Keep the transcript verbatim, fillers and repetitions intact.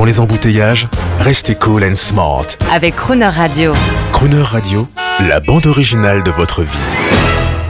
Dans les embouteillages, restez cool and smart. Avec Crooner Radio. Crooner Radio, la bande originale de votre vie.